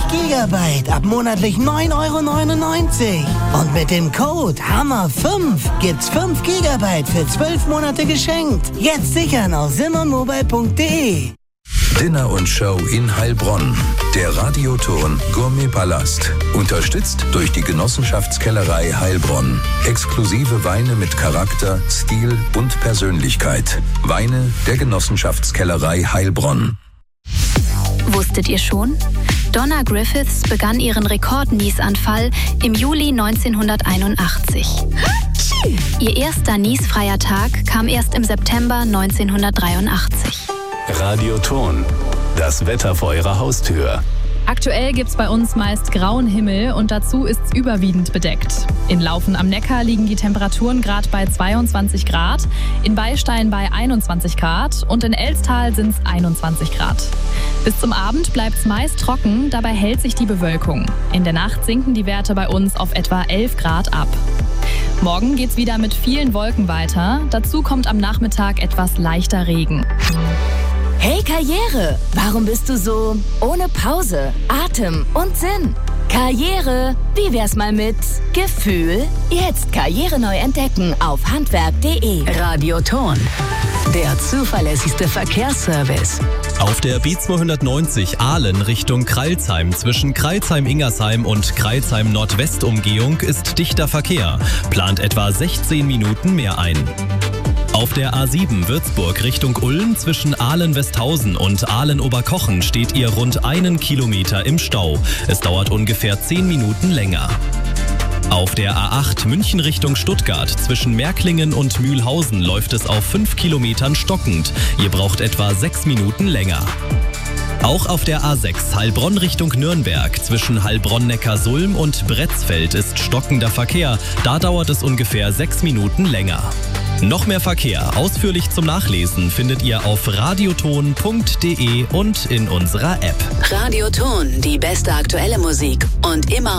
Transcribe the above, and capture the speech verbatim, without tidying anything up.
Gigabyte ab monatlich neun Euro neunundneunzig. Und mit dem Code Hammer fünf gibt's fünf Gigabyte für zwölf Monate geschenkt. Jetzt sichern auf simmermobile punkt de. Dinner und Show in Heilbronn. Der Radioton Gourmet-Palast. Unterstützt durch die Genossenschaftskellerei Heilbronn. Exklusive Weine mit Charakter, Stil und Persönlichkeit. Weine der Genossenschaftskellerei Heilbronn. Wusstet ihr schon? Donna Griffiths begann ihren Rekord-Niesanfall im Juli neunzehnhunderteinundachtzig. Ihr erster niesfreier Tag kam erst im September neunzehnhundertdreiundachtzig. Radioton, das Wetter vor Ihrer Haustür. Aktuell gibt's bei uns meist grauen Himmel und dazu ist's überwiegend bedeckt. In Laufen am Neckar liegen die Temperaturen gerade bei zweiundzwanzig Grad, in Beistein bei einundzwanzig Grad und in Elstal sind's einundzwanzig Grad. Bis zum Abend bleibt's meist trocken, dabei hält sich die Bewölkung. In der Nacht sinken die Werte bei uns auf etwa elf Grad ab. Morgen geht's wieder mit vielen Wolken weiter, dazu kommt am Nachmittag etwas leichter Regen. Hey Karriere, warum bist du so ohne Pause, Atem und Sinn? Karriere, wie wär's mal mit Gefühl? Jetzt Karriere neu entdecken auf handwerk punkt de. Radioton, der zuverlässigste Verkehrsservice. Auf der B zweihundertneunzig Aalen Richtung Crailsheim zwischen Crailsheim-Ingersheim und Crailsheim-Nordwest-Umgehung ist dichter Verkehr. Plant etwa sechzehn Minuten mehr ein. Auf der A sieben Würzburg Richtung Ulm zwischen Aalen-Westhausen und Aalen-Oberkochen steht ihr rund einen Kilometer im Stau. Es dauert ungefähr zehn Minuten länger. Auf der A acht München Richtung Stuttgart zwischen Märklingen und Mühlhausen läuft es auf fünf Kilometern stockend. Ihr braucht etwa sechs Minuten länger. Auch auf der A sechs Heilbronn Richtung Nürnberg zwischen Heilbronn-Neckarsulm und Bretzfeld ist stockender Verkehr. Da dauert es ungefähr sechs Minuten länger. Noch mehr Verkehr ausführlich zum Nachlesen findet ihr auf radioton punkt de und in unserer App. Radioton, die beste aktuelle Musik und immer